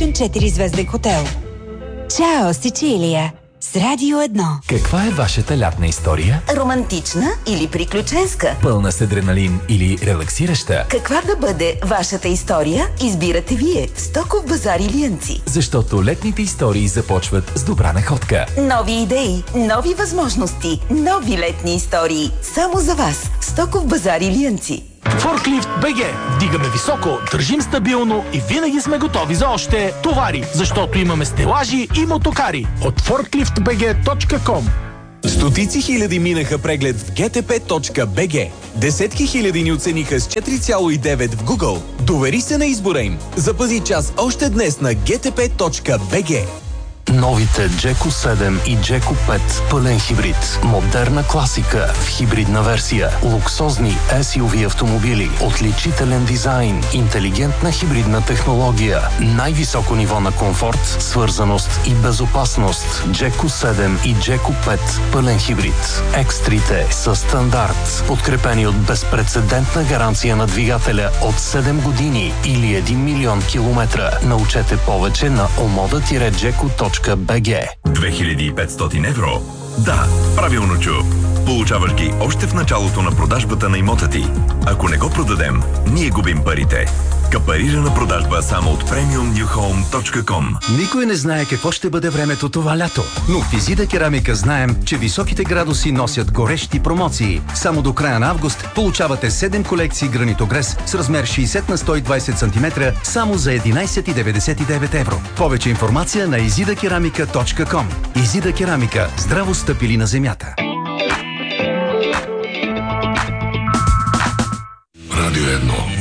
отличен 4-звезден хотел. Чао, Сицилия! С Радио 1. Каква е вашата лятна история? Романтична или приключенска? Пълна с адреналин или релаксираща? Каква да бъде вашата история, избирате вие в Стоков базар Илиянци. Защото летните истории започват с добра находка. Нови идеи, нови възможности, нови летни истории. Само за вас. Стоков базар Илиянци. Форклифт БГ. Вдигаме високо, държим стабилно и винаги сме готови за още товари, защото имаме стелажи и мотокари. От forkliftbg.com. Стотици хиляди минаха преглед в gtp.bg. Десетки хиляди ни оцениха с 4,9 в Google. Довери се на избора им. Запази час още днес на gtp.bg. Новите Джеко 7 и Джеко 5 пълен хибрид. Модерна класика в хибридна версия. Луксозни SUV автомобили. Отличителен дизайн. Интелигентна хибридна технология. Най-високо ниво на комфорт, свързаност и безопасност. Джеко 7 и Джеко 5 пълен хибрид. Екстрите са стандарт. Подкрепени от безпрецедентна гаранция на двигателя от 7 години или 1 милион километра. Научете повече на omoda-jeko.bg. 2500 евро? Да, правилно чу. Получаваш ги още в началото на продажбата на имота ти. Ако не го продадем, ние губим парите. Капарирана продажба само от premiumnewhome.com. Никой не знае какво ще бъде времето това лято, но в Изида Керамика знаем, че високите градуси носят горещи промоции. Само до края на август получавате 7 колекции гранитогрес с размер 60 на 120 см само за 11,99 евро. Повече информация на izidakeramika.com. Изида Керамика. Здраво стъпили на земята. Радио 1.